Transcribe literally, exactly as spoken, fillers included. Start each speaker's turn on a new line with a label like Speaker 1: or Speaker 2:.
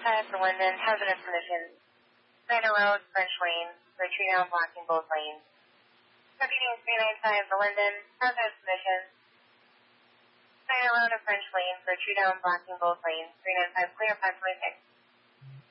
Speaker 1: five for Linden, hazardous conditions. Center Road, French Lane, for tree down blocking both lanes. Repeating three nine five for Linden, hazardous conditions. Center Road and French Lane, for tree down blocking both lanes. three nine five clear, five twenty-six.